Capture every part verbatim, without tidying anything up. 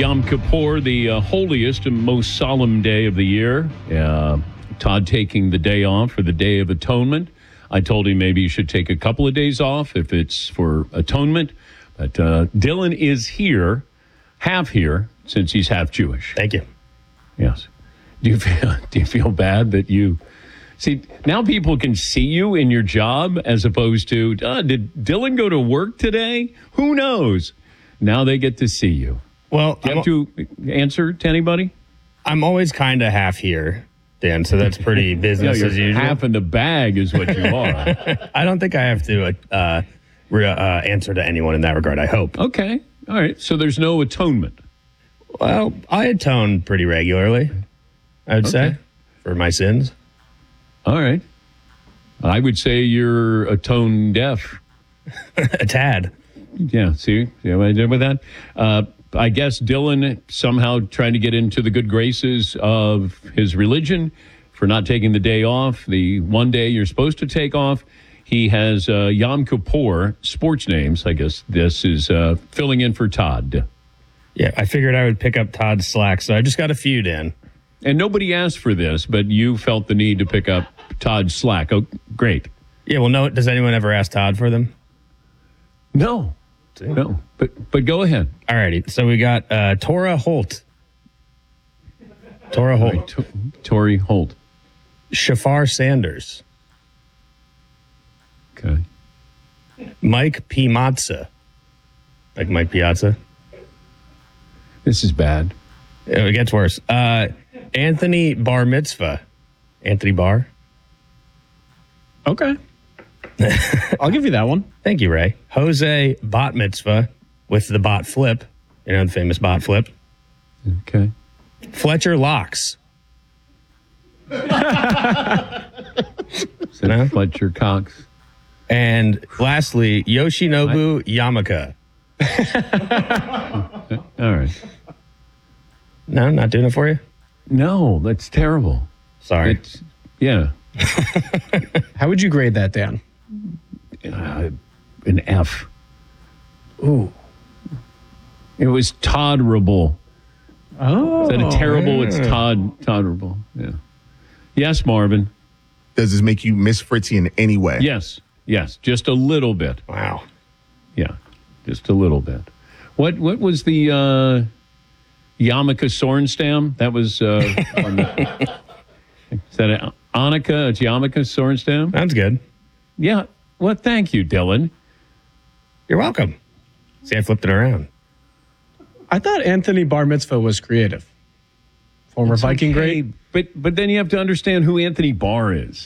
Yom Kippur, the uh, holiest and most solemn day of the year. Uh, Todd taking the day off for the Day of Atonement. I told him maybe he should take a couple of days off if it's for atonement. But uh, Dylan is here, half here, since he's half Jewish. Thank you. Yes. Do you feel, do you feel bad that you... See, now people can see you in your job as opposed to, uh, did Dylan go to work today? Who knows? Now they get to see you. Well, Do you have to answer to anybody? I'm always kind of half here, Dan, so that's pretty business No, as usual. half in the bag is what you are. I don't think I have to uh, re- uh, answer to anyone in that regard, I hope. Okay. All right. So there's no atonement. Well, I atone pretty regularly, I would Okay. say, for my sins. All right. I would say you're atone deaf. A tad. Yeah. See, see what I did with that? Uh, I guess Dylan somehow trying to get into the good graces of his religion for not taking the day off, the one day you're supposed to take off. He has uh, Yom Kippur, sports names. I guess this is uh, filling in for Todd. Yeah, I figured I would pick up Todd's slack, so I just got a few, Dan. And nobody asked for this, but you felt the need to pick up Todd's slack. Oh, great. Yeah, well, no, does anyone ever ask Todd for them? No, no, but but go ahead. All righty, so we got uh, Tora Holt. Tora Holt. Right, T- Tori Holt. Shafar Sanders. Okay. Mike Piazza. Like Mike Piazza. This is bad. It gets worse. Uh, Anthony Bar Mitzvah. Anthony Bar. Okay. I'll give you that one. Thank you, Ray. Jose Bot Mitzvah with the bot flip. You know, the famous bot flip. Okay. Fletcher Locks. So no? Fletcher Cox. And lastly, Yoshinobu Yamaka. All right. No, not doing it for you? No, that's terrible. Sorry. It's, yeah. How would you grade that, Dan? Uh, an F. Ooh. It was Toddrable. Oh. Instead of terrible, it's Todd Toddrable. Yeah. Yes, Marvin. Does this make you miss Fritzy in any way? Yes. Yes. Just a little bit. Wow. Yeah. Just a little bit. What what was the uh, Yarmulke Sorenstam? That was uh, on the, is that a, Annika? It's Yarmulke Sorenstam? Sounds good. Yeah. Well, thank you, Dylan. You're welcome. See, I flipped it around. I thought Anthony Bar Mitzvah was creative. Former It's Viking okay, great. But but then you have to understand who Anthony Barr is.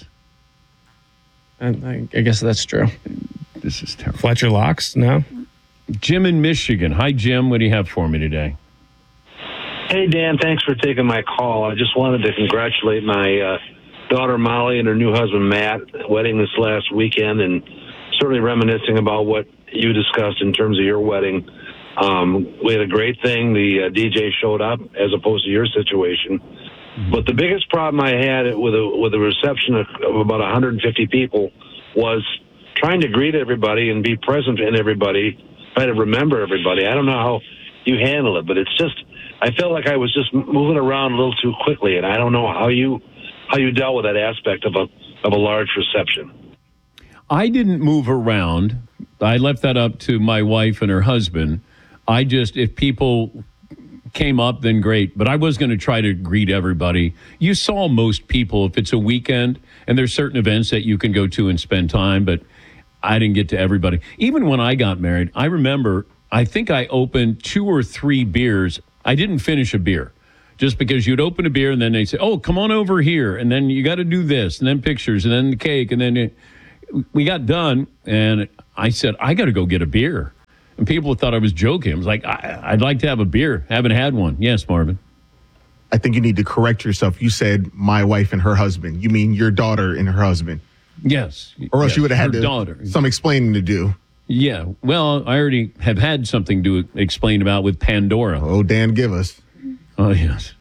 And I, I guess that's true. This is terrible. Fletcher Locks? No? Jim in Michigan. Hi, Jim. What do you have for me today? Hey, Dan, thanks for taking my call. I just wanted to congratulate my uh, daughter, Molly, and her new husband, Matt, wedding this last weekend, and certainly reminiscing about what you discussed in terms of your wedding. Um, we had a great thing. The uh, D J showed up as opposed to your situation. Mm-hmm. But the biggest problem I had with a, with a reception of, of about one hundred fifty people was trying to greet everybody and be present in everybody, try to remember everybody. I don't know how you handle it, but it's just, I felt like I was just moving around a little too quickly, and I don't know how you how you dealt with that aspect of a of a large reception. I didn't move around. I left that up to my wife and her husband. I just, if people came up, then great. But I was going to try to greet everybody. You saw most people if it's a weekend, and there's certain events that you can go to and spend time, but I didn't get to everybody. Even when I got married, I remember, I think I opened two or three beers. I didn't finish a beer just because you'd open a beer and then they'd say, oh, come on over here. And then you got to do this, and then pictures, and then the cake. And then it, we got done, and I said, I got to go get a beer. And people thought I was joking. I was like, I, I'd like to have a beer. Haven't had one. Yes, Marvin. I think you need to correct yourself. You said my wife and her husband. You mean your daughter and her husband. Yes. Or else yes, you would have had her to, daughter. some explaining to do. Yeah. Well, I already have had something to explain about with Pandora. Oh, Dan, give us. Oh, yes.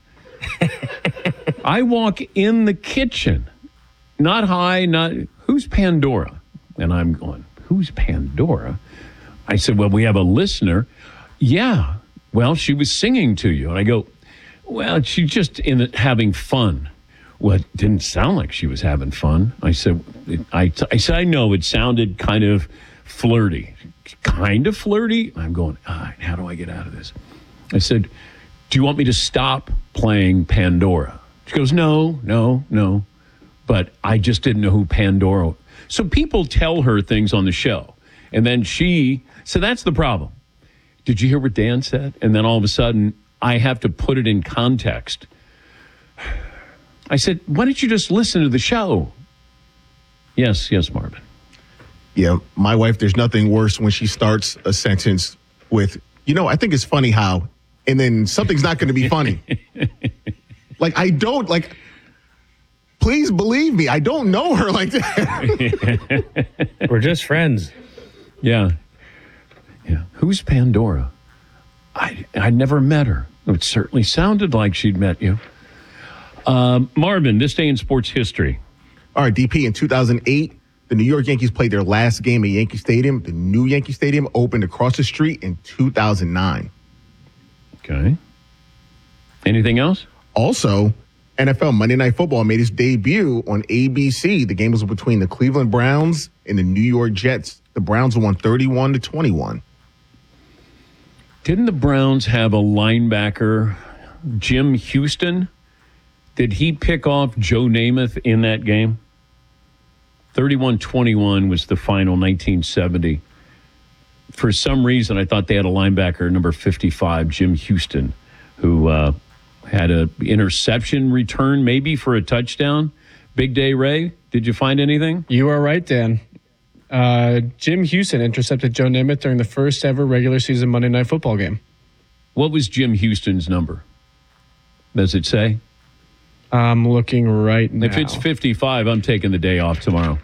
I walk in the kitchen. Not high, not... Who's Pandora? And I'm going, who's Pandora? I said, well, we have a listener. Yeah. Well, she was singing to you. And I go, well, she's just in it having fun. Well, it didn't sound like she was having fun. I said, I, I said, I know it sounded kind of flirty. Kind of flirty? I'm going, all right, how do I get out of this? I said, do you want me to stop playing Pandora? She goes, no, no, no. But I just didn't know who Pandora was. So people tell her things on the show. And then she, so that's the problem. Did you hear what Dan said? And then all of a sudden, I have to put it in context. I said, why don't you just listen to the show? Yes, yes, Marvin. Yeah, my wife, there's nothing worse when she starts a sentence with, you know, I think it's funny how, and then something's not going to be funny. Like, I don't, like, please believe me, I don't know her like that. We're just friends. Yeah. Yeah. Who's Pandora? I I never met her. It certainly sounded like she'd met you. Um, Marvin, this day in sports history. All right, D P, in two thousand eight, the New York Yankees played their last game at Yankee Stadium. The new Yankee Stadium opened across the street in two thousand nine. Okay. Anything else? Also, N F L Monday Night Football made its debut on A B C. The game was between the Cleveland Browns and the New York Jets. The Browns won thirty-one to twenty-one. Didn't the Browns have a linebacker, Jim Houston? Did he pick off Joe Namath in that game? thirty-one twenty-one was the final, nineteen seventy. For some reason, I thought they had a linebacker, number fifty-five, Jim Houston, who uh, had an interception return, maybe for a touchdown. Big Day Ray, did you find anything? You are right, Dan. Uh, Jim Houston intercepted Joe Namath during the first ever regular season Monday Night Football game. What was Jim Houston's number? Does it say? I'm looking right now. If it's fifty-five, I'm taking the day off tomorrow.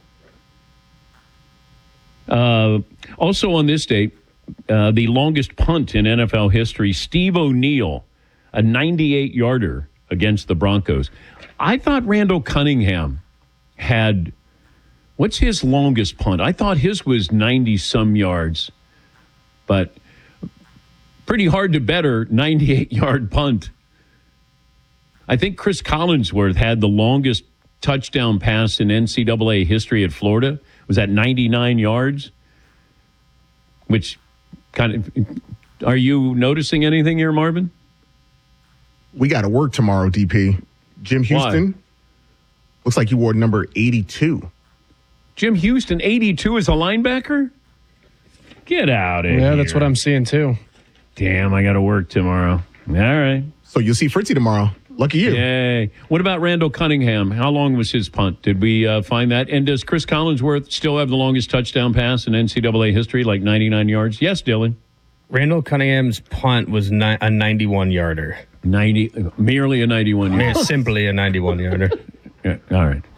Uh, also on this date, uh, the longest punt in N F L history, Steve O'Neill, a ninety-eight yarder against the Broncos. I thought Randall Cunningham had, what's his longest punt? I thought his was ninety-some yards, but pretty hard to better ninety-eight-yard punt. I think Chris Collinsworth had the longest touchdown pass in N C double A history at Florida. It was at ninety-nine yards, which kind of, are you noticing anything here, Marvin? We got to work tomorrow, D P. Jim Houston, Why? looks like you wore number eighty-two. Jim Houston, eighty-two as a linebacker? Get out of here. Yeah, that's what I'm seeing too. Damn, I got to work tomorrow. All right. So you'll see Fritzy tomorrow. Lucky you. Yay. What about Randall Cunningham? How long was his punt? Did we uh, find that? And does Chris Collinsworth still have the longest touchdown pass in N C double A history, like ninety-nine yards? Yes, Dylan. Randall Cunningham's punt was ni- a ninety-one yarder. ninety, merely a ninety-one Yeah, yarder. simply a ninety-one yarder. Yeah, all right.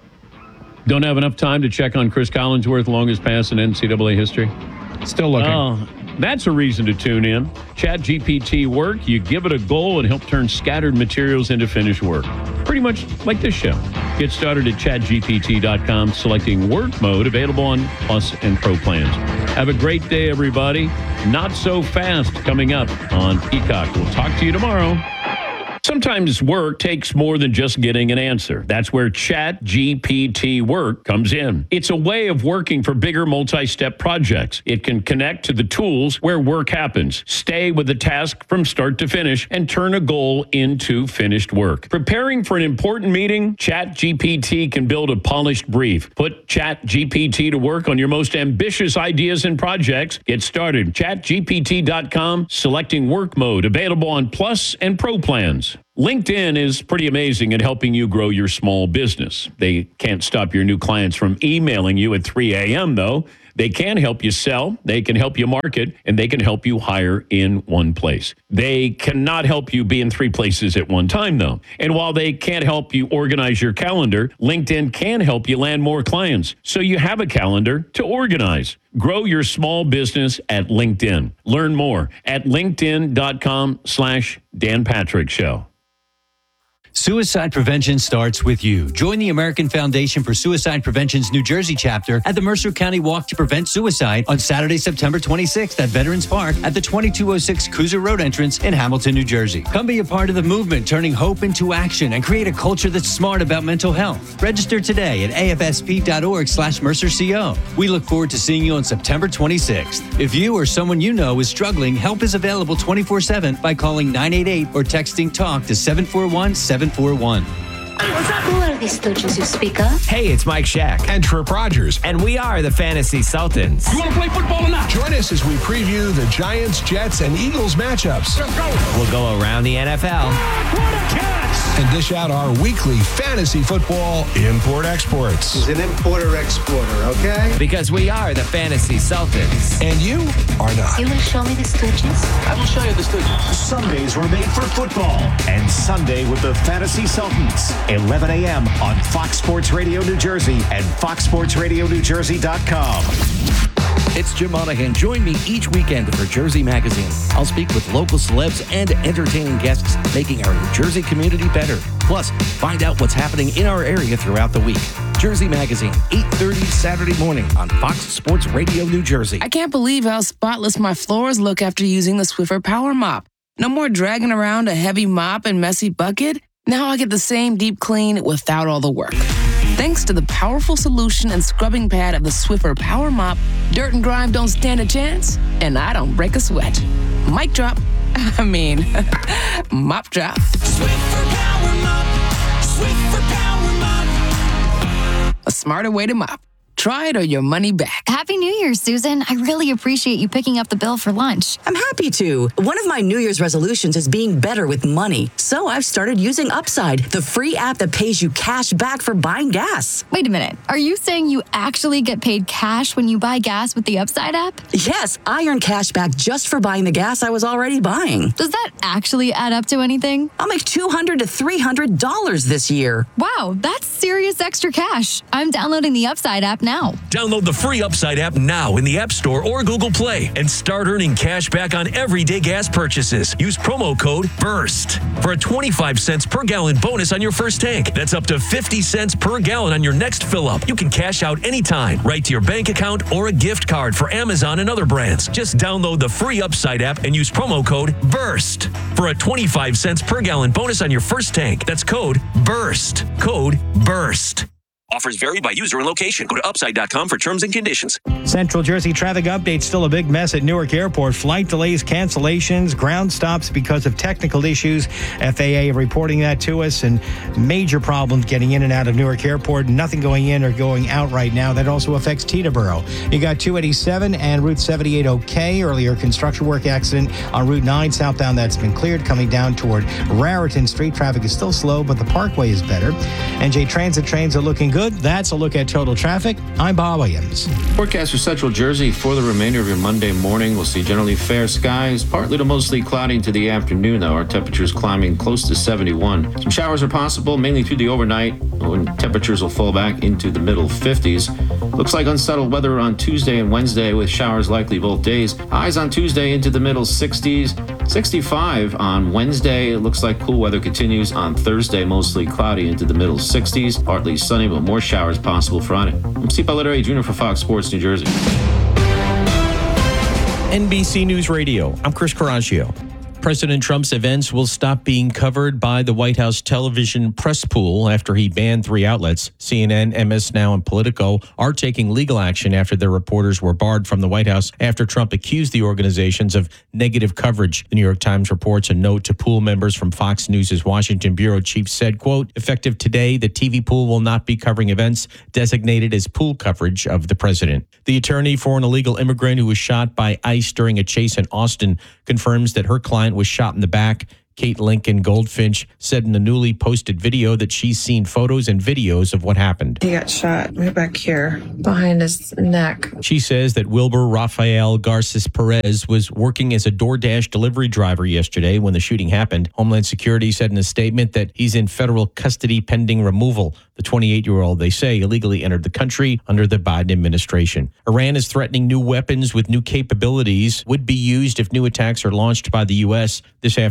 Don't have enough time to check on Chris Collinsworth, longest pass in N C double A history? Still looking. Oh, that's a reason to tune in. Chat G P T work. You give it a goal and help turn scattered materials into finished work. Pretty much like this show. Get started at chat G P T dot com, selecting work mode, available on Plus and Pro plans. Have a great day, everybody. Not so fast coming up on Peacock. We'll talk to you tomorrow. Sometimes work takes more than just getting an answer. That's where Chat G P T Work comes in. It's a way of working for bigger multi-step projects. It can connect to the tools where work happens, stay with the task from start to finish, and turn a goal into finished work. Preparing for an important meeting, Chat G P T can build a polished brief. Put Chat G P T to work on your most ambitious ideas and projects. Get started. chat G P T dot com, selecting work mode, available on Plus and Pro plans. LinkedIn is pretty amazing at helping you grow your small business. They can't stop your new clients from emailing you at three a.m., though. They can help you sell, they can help you market, and they can help you hire in one place. They cannot help you be in three places at one time, though. And while they can't help you organize your calendar, LinkedIn can help you land more clients, so you have a calendar to organize. Grow your small business at LinkedIn. Learn more at linkedin dot com slash Dan Patrick Show. Suicide prevention starts with you. Join the American Foundation for Suicide Prevention's New Jersey chapter at the Mercer County Walk to Prevent Suicide on Saturday, September twenty-sixth at Veterans Park at the twenty-two oh six Cruiser Road entrance in Hamilton, New Jersey. Come be a part of the movement, turning hope into action and create a culture that's smart about mental health. Register today at afsp.org slash mercerco. We look forward to seeing you on September twenty-sixth. If you or someone you know is struggling, help is available twenty-four seven by calling nine eight eight or texting TALK to seven four one seven four one. Who are these stooges you speak of? Hey, it's Mike Shack and Trip Rogers, and we are the Fantasy Sultans. You want to play football or not? Join us as we preview the Giants, Jets, and Eagles matchups. We'll go around the N F L. What a catch! And dish out our weekly fantasy football import-exports. He's an importer-exporter, okay? Because we are the Fantasy Sultans. And you are not. You will show me the stooges? I will show you the stooges. Sundays were made for football. And Sunday with the Fantasy Sultans. eleven a.m. on Fox Sports Radio New Jersey and fox sports radio new jersey dot com. It's Jim Monahan. Join me each weekend for Jersey Magazine. I'll speak with local celebs and entertaining guests, making our New Jersey community better. Plus, find out what's happening in our area throughout the week. Jersey Magazine, eight thirty Saturday morning on Fox Sports Radio New Jersey. I can't believe how spotless my floors look after using the Swiffer Power Mop. No more dragging around a heavy mop and messy bucket. Now I get the same deep clean without all the work. Thanks to the powerful solution and scrubbing pad of the Swiffer Power Mop, dirt and grime don't stand a chance, and I don't break a sweat. Mic drop. I mean, mop drop. Swiffer Power Mop. Swiffer Power Mop. A smarter way to mop. Try it or your money back. Happy New Year, Susan. I really appreciate you picking up the bill for lunch. I'm happy to. One of my New Year's resolutions is being better with money. So I've started using Upside, the free app that pays you cash back for buying gas. Wait a minute. Are you saying you actually get paid cash when you buy gas with the Upside app? Yes, I earn cash back just for buying the gas I was already buying. Does that actually add up to anything? I'll make two hundred to three hundred dollars this year. Wow, that's serious extra cash. I'm downloading the Upside app now. Now. Download the free Upside app now in the App Store or Google Play and start earning cash back on everyday gas purchases. Use promo code BURST for a twenty-five cents per gallon bonus on your first tank. That's up to fifty cents per gallon on your next fill up. You can cash out anytime, right to your bank account or a gift card for Amazon and other brands. Just download the free Upside app and use promo code BURST for a twenty-five cents per gallon bonus on your first tank. That's code BURST. Code BURST. Offers vary by user and location. Go to upside dot com for terms and conditions. Central Jersey traffic update. Still a big mess at Newark Airport. Flight delays, cancellations, ground stops because of technical issues. F A A reporting that to us, and major problems getting in and out of Newark Airport. Nothing going in or going out right now. That also affects Teterboro. You got two eighty-seven and Route seventy-eight okay. Earlier construction work accident on Route nine southbound. That's been cleared. Coming down toward Raritan Street. Traffic is still slow, but the Parkway is better. N J Transit trains are looking good. That's a look at total traffic. I'm Bob Williams. Forecast for Central Jersey for the remainder of your Monday morning. We'll see generally fair skies, partly to mostly cloudy into the afternoon, though. Our temperatures climbing close to seventy-one. Some showers are possible, mainly through the overnight, when temperatures will fall back into the middle fifties. Looks like unsettled weather on Tuesday and Wednesday, with showers likely both days. Highs on Tuesday into the middle sixties. sixty-five on Wednesday. It looks like cool weather continues on Thursday, mostly cloudy into the middle sixties. Partly sunny, but more showers possible Friday. I'm Steve Belliteri Junior for Fox Sports New Jersey. N B C News Radio, I'm Chris Caraccio. President Trump's events will stop being covered by the White House television press pool after he banned three outlets. C N N, M S Now, and Politico are taking legal action after their reporters were barred from the White House after Trump accused the organizations of negative coverage. The New York Times reports a note to pool members from Fox News' Washington bureau chief said, quote, effective today, the T V pool will not be covering events designated as pool coverage of the president. The attorney for an illegal immigrant who was shot by ICE during a chase in Austin confirms that her client was shot in the back. Kate Lincoln Goldfinch said in a newly posted video that she's seen photos and videos of what happened. He got shot right back here, behind his neck. She says that Wilbur Rafael Garces Perez was working as a DoorDash delivery driver yesterday when the shooting happened. Homeland Security said in a statement that he's in federal custody pending removal. The twenty-eight-year-old, they say, illegally entered the country under the Biden administration. Iran is threatening new weapons with new capabilities would be used if new attacks are launched by the U S. This after President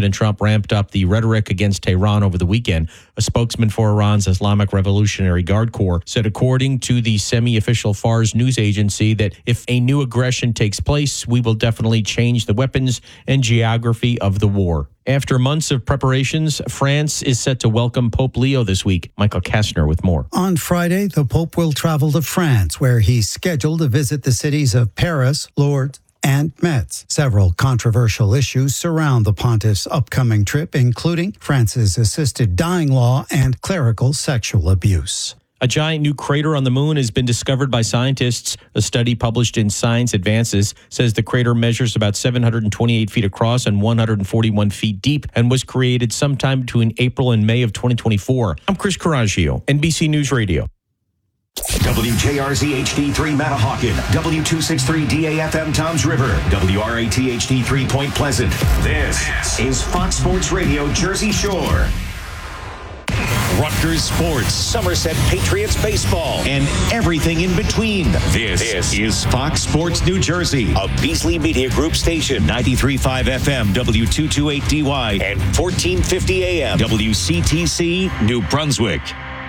President Trump ramped up the rhetoric against Tehran over the weekend. A spokesman for Iran's Islamic Revolutionary Guard Corps said, according to the semi-official Fars news agency, that if a new aggression takes place, we will definitely change the weapons and geography of the war. After months of preparations, France is set to welcome Pope Leo this week. Michael Kastner with more. On Friday, the Pope will travel to France, where he's scheduled to visit the cities of Paris, Lourdes, and Metz. Several controversial issues surround the pontiff's upcoming trip, including France's assisted dying law and clerical sexual abuse. A giant new crater on the moon has been discovered by scientists. A study published in Science Advances says the crater measures about seven hundred twenty-eight feet across and one hundred forty-one feet deep and was created sometime between April and May of twenty twenty-four. I'm Chris Coraggio, N B C News Radio. W J R Z H D three Manahawkin, W two sixty-three D A F M Toms River, W R A T H D three Point Pleasant. This is Fox Sports Radio Jersey Shore. Rutgers Sports, Somerset Patriots baseball, and everything in between. This, this is Fox Sports New Jersey, a Beasley Media Group station, ninety-three point five F M, W two twenty-eight D Y, and fourteen fifty A M, W C T C, New Brunswick.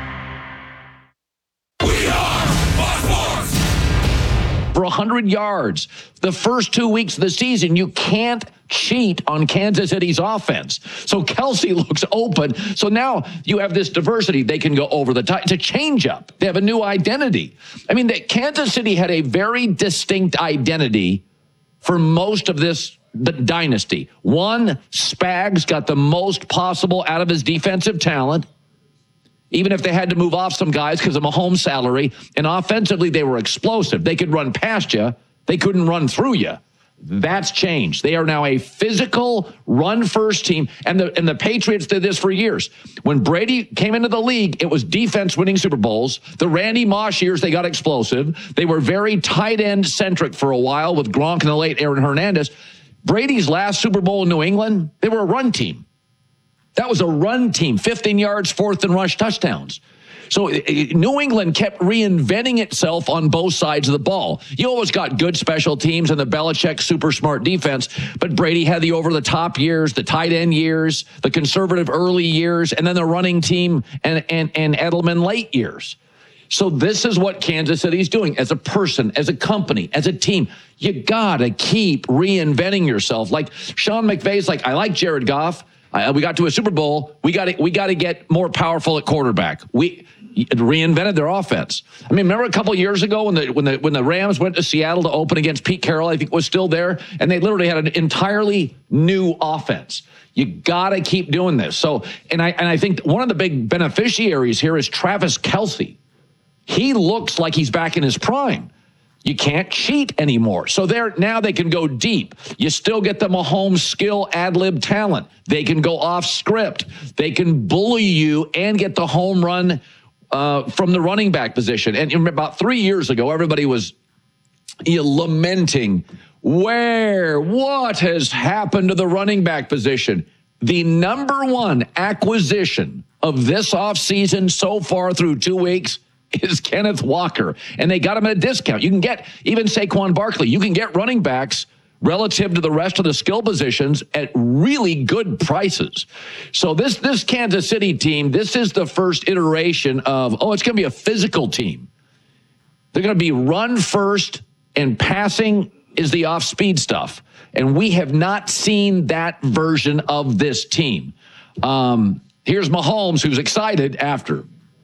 For one hundred yards the first two weeks of the season. You can't cheat on Kansas City's offense. So Kelsey looks open. So now you have this diversity. They can go over the top. It's a change up. They have a new identity. I mean, the, Kansas City had a very distinct identity for most of this the dynasty. One, Spags got the most possible out of his defensive talent, even if they had to move off some guys because of Mahomes' salary. And offensively, they were explosive. They could run past you. They couldn't run through you. That's changed. They are now a physical run-first team. And the, and the Patriots did this for years. When Brady came into the league, it was defense winning Super Bowls. The Randy Moss years, they got explosive. They were very tight end-centric for a while with Gronk and the late Aaron Hernandez. Brady's last Super Bowl in New England, they were a run team. That was a run team, fifteen yards, fourth and rush touchdowns. So New England kept reinventing itself on both sides of the ball. You always got good special teams and the Belichick super smart defense, but Brady had the over-the-top years, the tight end years, the conservative early years, and then the running team and, and, and Edelman late years. So this is what Kansas City is doing as a person, as a company, as a team. You got to keep reinventing yourself. Like Sean McVay's like, I like Jared Goff. Uh, we got to a Super Bowl. We got to we got to get more powerful at quarterback. We reinvented their offense. I mean, remember a couple of years ago when the when the when the Rams went to Seattle to open against Pete Carroll, I think was still there, and they literally had an entirely new offense. You got to keep doing this. So, and I and I think one of the big beneficiaries here is Travis Kelce. He looks like he's back in his prime. You can't cheat anymore. So there now they can go deep. You still get the Mahomes skill, ad-lib talent. They can go off script. They can bully you and get the home run uh, from the running back position. And about three years ago, everybody was you know, lamenting, where, what has happened to the running back position? The number one acquisition of this offseason so far through two weeks is Kenneth Walker, and they got him at a discount. You can get even Saquon Barkley. You can get running backs relative to the rest of the skill positions at really good prices. So this this Kansas City team, this is the first iteration of, oh, it's going to be a physical team. They're going to be run first, and passing is the off-speed stuff. And we have not seen that version of this team. Um, here's Mahomes, who's excited after.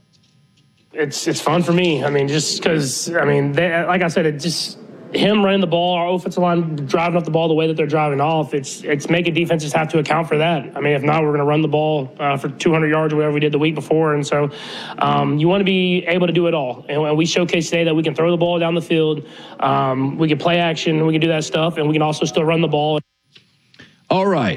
It's it's fun for me. I mean, just because, I mean, they, like I said, it just him running the ball, our offensive line driving up the ball the way that they're driving off, it's it's making defenses have to account for that. I mean, if not, we're going to run the ball uh, for two hundred yards or whatever we did the week before. And so um, you want to be able to do it all. And, and we showcased today that we can throw the ball down the field, um, we can play action, we can do that stuff, and we can also still run the ball. All right.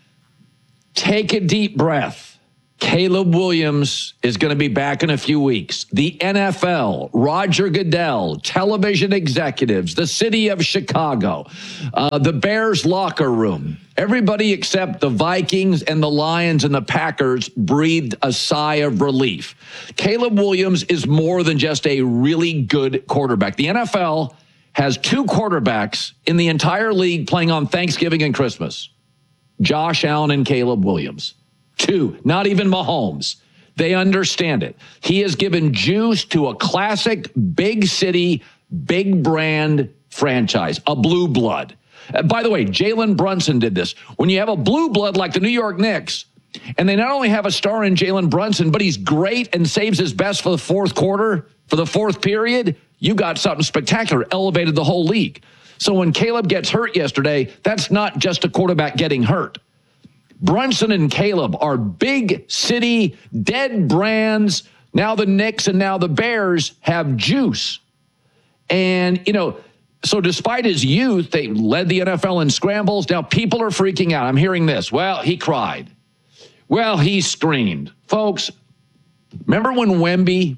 Take a deep breath. Caleb Williams is going to be back in a few weeks. The N F L, Roger Goodell, television executives, the city of Chicago, uh, the Bears locker room, everybody except the Vikings and the Lions and the Packers breathed a sigh of relief. Caleb Williams is more than just a really good quarterback. The N F L has two quarterbacks in the entire league playing on Thanksgiving and Christmas. Josh Allen and Caleb Williams. Two, not even Mahomes. They understand it. He has given juice to a classic big city, big brand franchise, a blue blood. Uh, by the way, Jalen Brunson did this. When you have a blue blood like the New York Knicks, and they not only have a star in Jalen Brunson, but he's great and saves his best for the fourth quarter, for the fourth period, you got something spectacular, elevated the whole league. So when Caleb gets hurt yesterday, that's not just a quarterback getting hurt. Brunson and Caleb are big city, dead brands. Now the Knicks and now the Bears have juice. And, you know, so despite his youth, they led the N F L in scrambles. Now people are freaking out. I'm hearing this. Well, he cried. Well, he screamed. Folks, remember when Wemby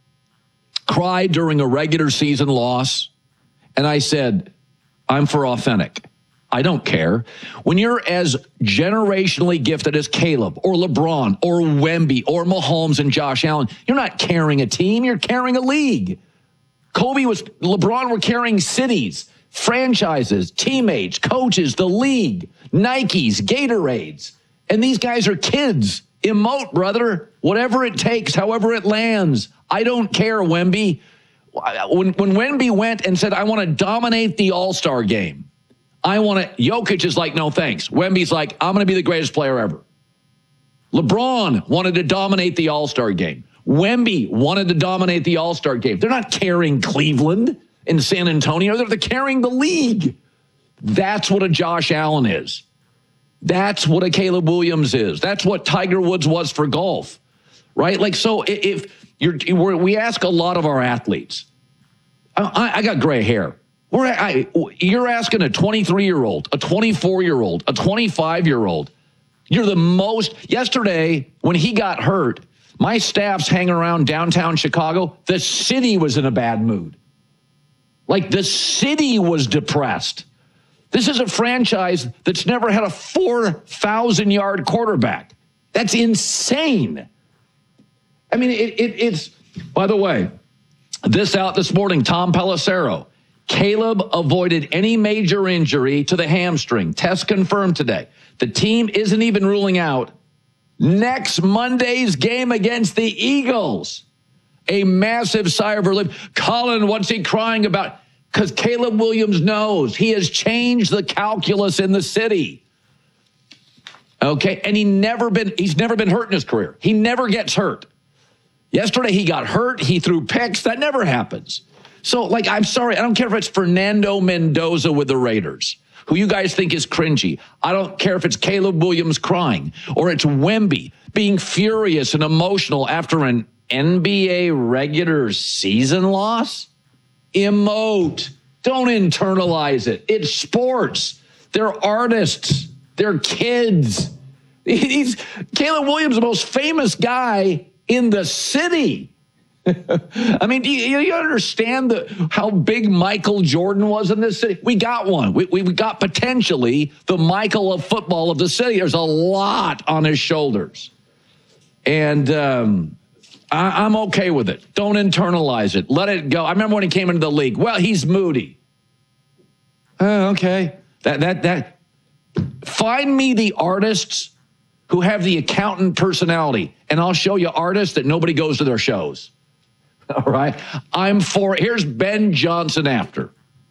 cried during a regular season loss? And I said, I'm for authentic. I don't care. When you're as generationally gifted as Caleb or LeBron or Wemby or Mahomes and Josh Allen, you're not carrying a team. You're carrying a league. Kobe was, LeBron were carrying cities, franchises, teammates, coaches, the league, Nikes, Gatorades. And these guys are kids. Emote, brother. Whatever it takes, however it lands. I don't care, Wemby. When, when Wemby went and said, I want to dominate the All-Star game, I want to, Jokic is like, no thanks. Wemby's like, I'm going to be the greatest player ever. LeBron wanted to dominate the All-Star game. Wemby wanted to dominate the All-Star game. They're not carrying Cleveland and San Antonio. They're, they're carrying the league. That's what a Josh Allen is. That's what a Caleb Williams is. That's what Tiger Woods was for golf, right? Like, so if you're, we ask a lot of our athletes, I, I got gray hair. We're, I, you're asking a twenty-three-year-old, a twenty-four-year-old, a twenty-five-year-old. You're the most, yesterday when he got hurt, my staff's hanging around downtown Chicago. The city was in a bad mood. Like the city was depressed. This is a franchise that's never had a four thousand yard quarterback. That's insane. I mean, it, it, it's, by the way, this out this morning, Tom Pelissero. Caleb avoided any major injury to the hamstring. Test confirmed today. The team isn't even ruling out next Monday's game against the Eagles. A massive sigh of relief. Colin, what's he crying about? Because Caleb Williams knows he has changed the calculus in the city. Okay, and he never been he's never been hurt in his career. He never gets hurt. Yesterday he got hurt. He threw picks. That never happens. So, like, I'm sorry. I don't care if it's Fernando Mendoza with the Raiders, who you guys think is cringy. I don't care if it's Caleb Williams crying or it's Wemby being furious and emotional after an N B A regular season loss. Emote. Don't internalize it. It's sports. They're artists. They're kids. He's Caleb Williams, the most famous guy in the city. I mean, do you, you understand the, how big Michael Jordan was in this city? We got one. We, we got potentially the Michael of football of the city. There's a lot on his shoulders. And um, I, I'm okay with it. Don't internalize it. Let it go. I remember when he came into the league. Well, he's moody. Oh, okay. That that that. Find me the artists who have the accountant personality, and I'll show you artists that nobody goes to their shows. All right. I'm for, here's Ben Johnson after.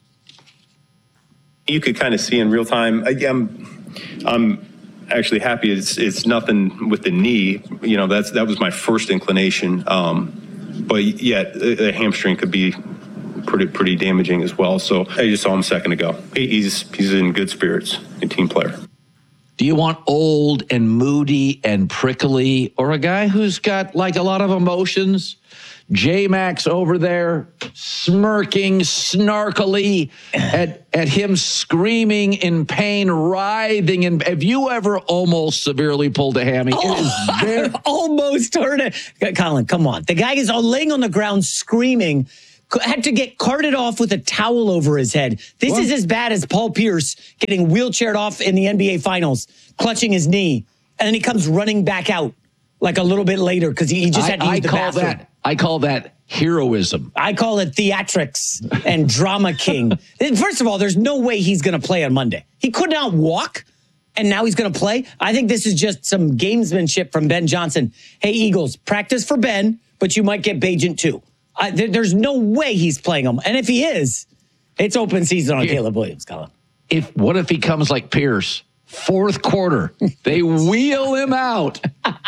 You could kind of see in real time. I'm, I'm actually happy it's, it's nothing with the knee. You know, that's, that was my first inclination. Um, but yet a hamstring could be pretty, pretty damaging as well. So I just saw him a second ago. He's, he's in good spirits, a team player. Do you want old and moody and prickly or a guy who's got like a lot of emotions? J-Max over there smirking snarkily at, at him screaming in pain, writhing. And have you ever almost severely pulled a hammy? Oh, it is very- I've almost heard it. Colin, come on. The guy is laying on the ground screaming, had to get carted off with a towel over his head. This what? is as bad as Paul Pierce getting wheelchaired off in the N B A Finals, clutching his knee. And then he comes running back out like a little bit later because he, he just had to I, use the I call bathroom. that I call that heroism. I call it theatrics and drama king. First of all, there's no way he's going to play on Monday. He could not walk. and now he's going to play. I think this is just some gamesmanship from Ben Johnson. Hey, Eagles, practice for Ben, but you might get Bagent too. Uh, there, there's no way he's playing him. And if he is, it's open season on yeah. Caleb Williams, Colin. If What if he comes like Pierce? Fourth quarter, they wheel him out.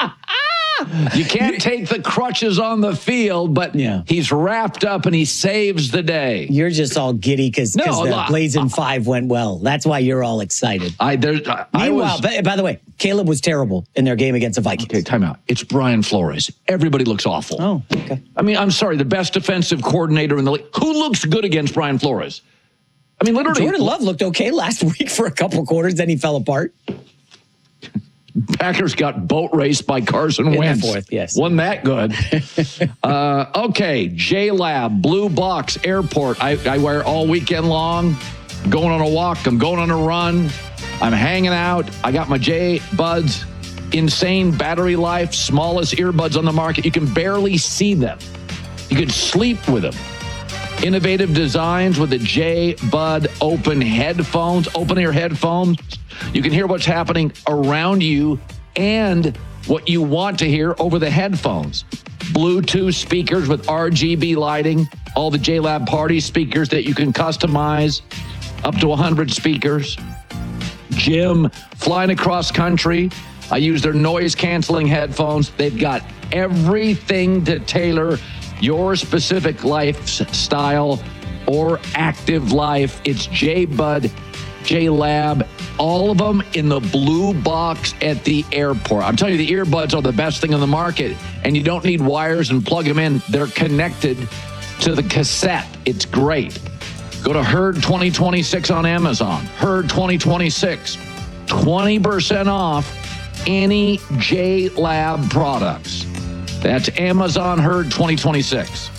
You can't take the crutches on the field, but yeah. he's wrapped up and he saves the day. You're just all giddy because no, the Blazing Five went well. That's why you're all excited. I, there, I, I Meanwhile, was, by, by the way, Caleb was terrible in their game against the Vikings. Okay, time out. It's Brian Flores. Everybody looks awful. Oh, okay. I mean, I'm sorry, the best defensive coordinator in the league. Who looks good against Brian Flores? I mean, literally. Jordan Love looked okay last week for a couple quarters, then he fell apart. Packers got boat raced by Carson in Wentz. The fourth, yes. Wasn't that good? uh, okay, J-Lab, Blue Box Airport. I, I wear all weekend long. I'm going on a walk. I'm going on a run. I'm hanging out. I got my J-Buds. Insane battery life. Smallest earbuds on the market. You can barely see them. You can sleep with them. Innovative designs with the J-Bud open headphones, open ear headphones. You can hear what's happening around you and what you want to hear over the headphones. Bluetooth speakers with R G B lighting, all the J-Lab party speakers that you can customize, up to one hundred speakers. Jim, flying across country. I use their noise-canceling headphones. They've got everything to tailor your specific lifestyle or active life. It's J-Bud, J-Lab, all of them in the blue box at the airport. I'm telling you, the earbuds are the best thing on the market, and you don't need wires and plug them in. They're connected to the cassette. It's great. Go to Herd twenty twenty-six on Amazon. Herd twenty twenty-six. twenty percent off any J-Lab products. That's Amazon Herd twenty twenty-six.